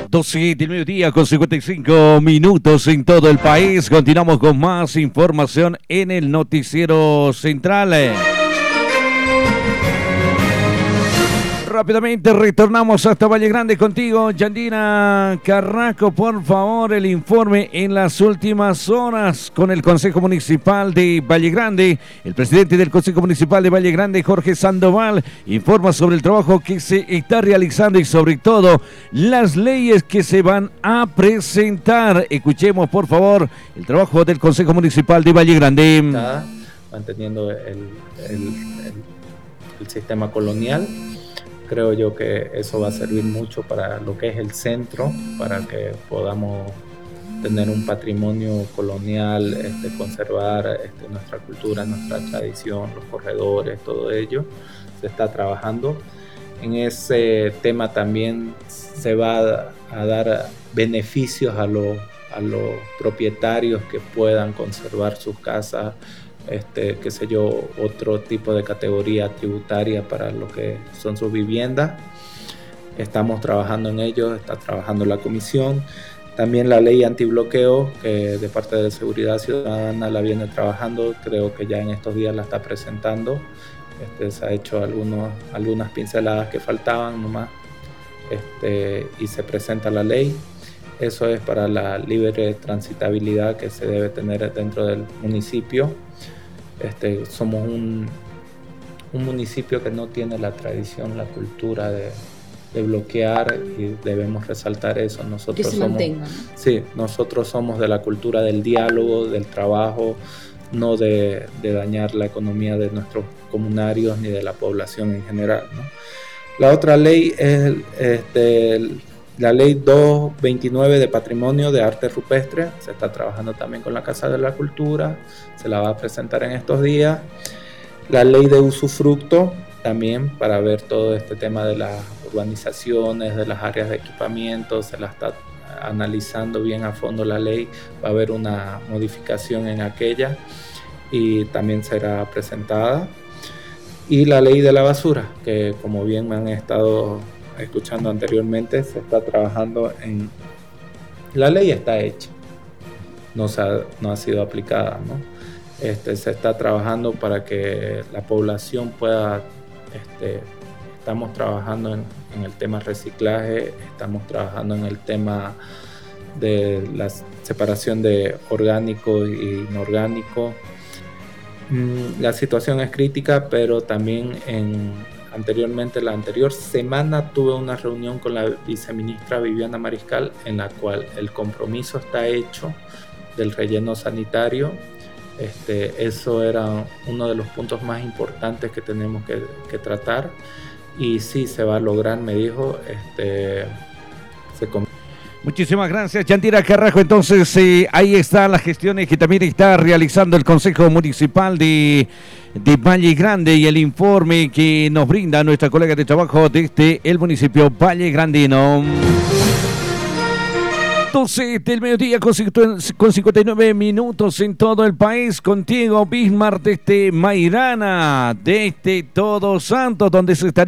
12 del mediodía con 55 minutos en todo el país. Continuamos con más información en el noticiero central. Rápidamente retornamos hasta Valle Grande contigo, Yandira Carrasco. Por favor, el informe en las últimas horas con el Consejo Municipal de Valle Grande. El presidente del Consejo Municipal de Valle Grande, Jorge Sandoval, informa sobre el trabajo que se está realizando y sobre todo las leyes que se van a presentar. Escuchemos, por favor, el trabajo del Consejo Municipal de Valle Grande. Está manteniendo el sistema colonial. Creo yo que eso va a servir mucho para lo que es el centro, para que podamos tener un patrimonio colonial, conservar nuestra cultura, nuestra tradición, los corredores, todo ello. Se está trabajando. En ese tema también se va a dar beneficios a los propietarios que puedan conservar sus casas, qué sé yo, otro tipo de categoría tributaria para lo que son sus viviendas. Estamos trabajando en ello, está trabajando la comisión. También la ley antibloqueo, que de parte de Seguridad Ciudadana la viene trabajando, creo que ya en estos días la está presentando. Se ha hecho algunas pinceladas que faltaban nomás, y se presenta la ley. Eso es para la libre transitabilidad que se debe tener dentro del municipio. Somos un municipio que no tiene la tradición, la cultura de bloquear, y debemos resaltar eso. Que se mantenga. Sí, nosotros somos de la cultura del diálogo, del trabajo, no de dañar la economía de nuestros comunarios ni de la población en general, ¿no? La otra ley es la ley 229 de Patrimonio de Arte Rupestre. Se está trabajando también con la Casa de la Cultura, se la va a presentar en estos días. La ley de usufructo también, para ver todo este tema de las urbanizaciones, de las áreas de equipamiento, se la está analizando bien a fondo la ley. Va a haber una modificación en aquella y también será presentada. Y la ley de la basura, que como bien me han estado escuchando anteriormente, se está trabajando en... La ley está hecha, no ha sido aplicada, ¿no? Se está trabajando para que la población pueda... estamos trabajando en el tema reciclaje, estamos trabajando en el tema de la separación de orgánico y inorgánico. La situación es crítica, pero también anteriormente, la anterior semana, tuve una reunión con la viceministra Viviana Mariscal, en la cual el compromiso está hecho del relleno sanitario. Eso era uno de los puntos más importantes que tenemos que tratar, y sí se va a lograr, me dijo. Muchísimas gracias, Yandira Carrasco. Entonces, ahí están las gestiones que también está realizando el Consejo Municipal de Valle Grande, y el informe que nos brinda nuestra colega de trabajo desde el municipio Valle Grandino. 12 del mediodía con 59 minutos en todo el país. Contigo, Bismarck, desde Mairana, desde Todos Santos, donde se estaría